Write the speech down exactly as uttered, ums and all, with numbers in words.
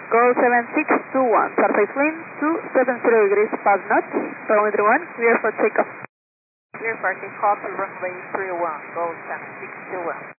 Go seven six two one, surface wind two seven zero degrees five knots, runway three one, clear for takeoff. Clear for takeoff to runway three one, go seven six two one.